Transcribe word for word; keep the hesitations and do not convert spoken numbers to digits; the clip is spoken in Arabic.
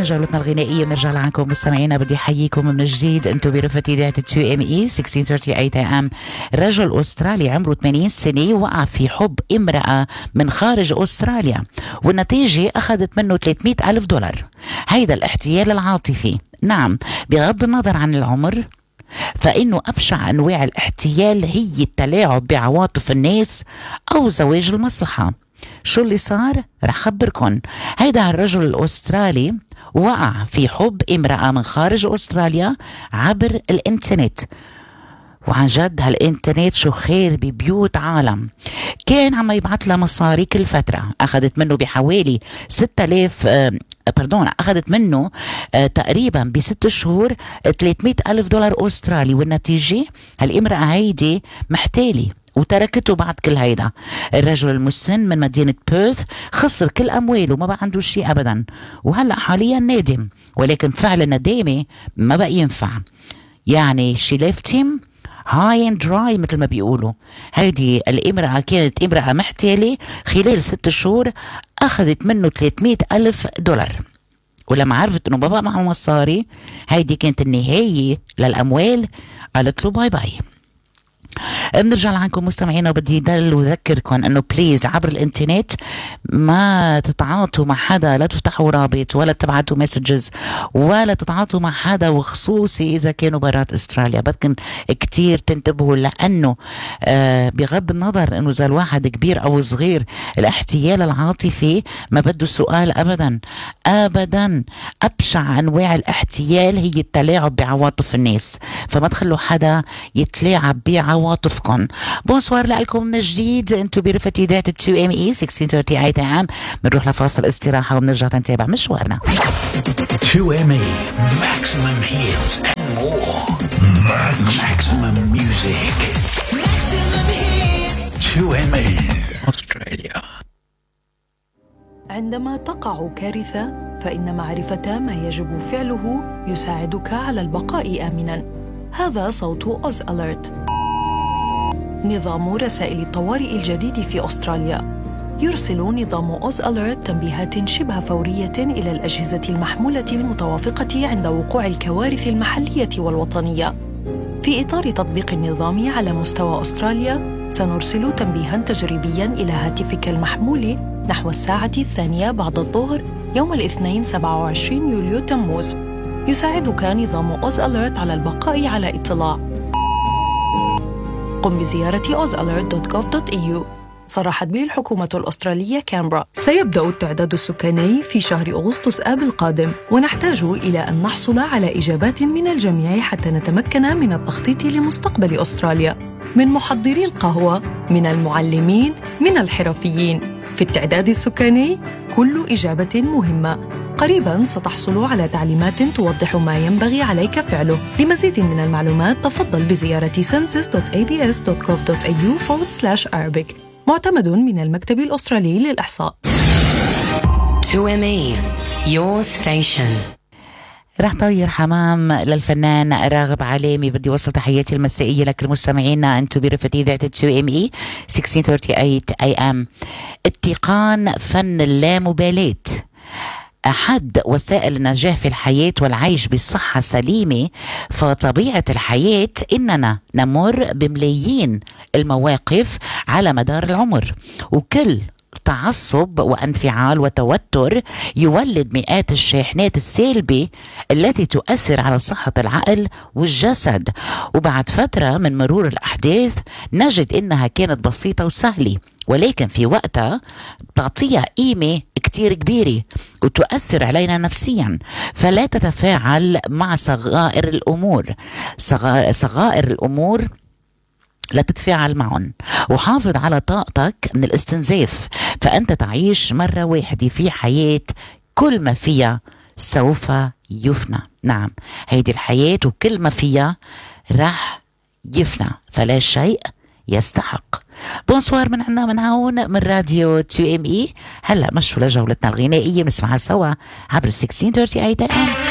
من جولتنا الغنائية بنرجع لعنكم مستمعينا. بدي أحييكم من جديد. أنتم برفقة إذاعة تو إم إي ستة عشر ثلاثين إيه إم. رجل أسترالي عمره ثمانين سنة وقع في حب امرأة من خارج أستراليا، والنتيجة أخذت منه ثلاثمئة ألف دولار. هيدا الاحتيال العاطفي. نعم، بغض النظر عن العمر، فإنه أبشع أنواع الاحتيال هي التلاعب بعواطف الناس أو زواج المصلحة. شو اللي صار؟ رح خبركن. هيدا الرجل الأسترالي وقع في حب امرأة من خارج أستراليا عبر الإنترنت، وعن جد هالإنترنت شو خير ببيوت عالم. كان عم يبعث لها مصاري كل فترة، أخذت منه بحوالي ستة آلاف آه باردون أخذت منه آه تقريبا بست شهور ثلاثمئة ألف دولار أسترالي. والنتيجة هالإمرأة هيدي محتالة وتركته بعد كل هيدا. الرجل المسن من مدينة بيرث خسر كل أمواله، ما بقى عنده شيء أبدا، وهلأ حاليا نادم، ولكن فعل الندامة ما بقى ينفع. يعني she left him high and dry مثل ما بيقولوا. هيدي الامرأة كانت امرأة محتالة، خلال ست شهور أخذت منه ثلاثمئة ألف دولار، ولما عرفت انه ما بقى معه مصاري، هيدي كانت النهاية للأموال، قالت له باي باي. بنرجع لعنكم مستمعينا، وبدي دل وذكركم انه بليز عبر الانترنت ما تتعاطوا مع حدا، لا تفتحوا رابط ولا تبعتوا مسجز ولا تتعاطوا مع حدا، وخصوصي اذا كانوا برات استراليا. بدكن كتير تنتبهوا، لانه آه بغض النظر انه اذا الواحد كبير او صغير، الاحتيال العاطفي ما بده سؤال ابدا ابدا. ابشع انواع الاحتيال هي التلاعب بعواطف الناس، فما تخلوا حدا يتلاعب بعواطفكم. بونسوار لكم من جديد. انتو برفقة إذاعة تو إم إي ستة عشر ثلاثين إيه إم. بنروح لفاصل استراحة وبنرجع نتابع مشوارنا. تو إم إي maximum hits and more. Maximum music. Maximum hits. تو إم إي Australia. عندما تقع كارثة، فإن معرفة ما يجب فعله يساعدك على البقاء آمناً. هذا صوت أوز أليرت، نظام رسائل الطوارئ الجديد في أستراليا. يرسل نظام أوز أليرت تنبيهات شبه فورية إلى الأجهزة المحمولة المتوافقة عند وقوع الكوارث المحلية والوطنية. في إطار تطبيق النظام على مستوى أستراليا، سنرسل تنبيهاً تجريبياً إلى هاتفك المحمول نحو الساعة الثانية بعد الظهر يوم الاثنين سبعة وعشرين يوليو تموز. يساعدك نظام أوز أليرت على البقاء على اطلاع. قم بزيارة أوز أليرت دوت جوف دوت إي يو. صرحت به الحكومة الأسترالية كامبرا. سيبدأ التعداد السكاني في شهر أغسطس آب القادم، ونحتاج إلى أن نحصل على إجابات من الجميع حتى نتمكن من التخطيط لمستقبل أستراليا، من محضري القهوة، من المعلمين، من الحرفيين. في التعداد السكاني كل إجابة مهمة. قريباً ستحصل على تعليمات توضح ما ينبغي عليك فعله. لمزيد من المعلومات تفضل بزيارة census دوت إيه بي إس دوت جوف دوت إي يو forward slash Arabic. معتمد من المكتب الأسترالي للإحصاء. تو إم إي your station. رح طير حمام للفنان راغب علامي. بدي وصل تحياتي المسائية لك المستمعين. أنتم برفقة إذاعة تو إم إي ستة عشر ثلاثين إيه إم. اتقان فن اللامبالاة أحد وسائل النجاح في الحياة والعيش بصحة سليمة. فطبيعة الحياة إننا نمر بملايين المواقف على مدار العمر، وكل تعصب وانفعال وتوتر يولد مئات الشاحنات السلبية التي تؤثر على صحة العقل والجسد. وبعد فترة من مرور الأحداث نجد إنها كانت بسيطة وسهلة، ولكن في وقتها تعطيها قيمة كتير كبيرة وتؤثر علينا نفسيا. فلا تتفاعل مع صغائر الأمور صغائر الأمور لا تتفاعل معهم، وحافظ على طاقتك من الاستنزاف. فأنت تعيش مرة واحدة في حياة، كل ما فيها سوف يفنى. نعم، هيدي الحياة وكل ما فيها راح يفنى، فلا شيء يستحق. بونسوار من عنا من هون من راديو تو إم إي. هلأ مشوا لجولتنا الغنائية، بنسمعها سوا عبر ستة عشر ثلاثين إيه إم.